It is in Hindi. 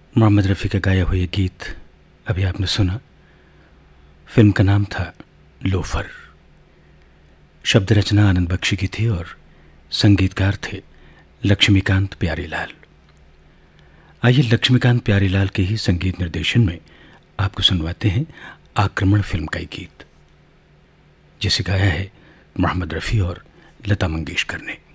मोहम्मद रफ़ी का गाया हुआ ये गीत अभी आपने सुना। फिल्म का नाम था लोफर। शब्द रचना आनंद बख्शी की थी और संगीतकार थे लक्ष्मीकांत प्यारीलाल। आइए लक्ष्मीकांत प्यारीलाल के ही संगीत निर्देशन में आपको सुनवाते हैं आक्रमण फिल्म का गीत, जिसे गाया है मोहम्मद रफ़ी और लता मंगेशकर ने।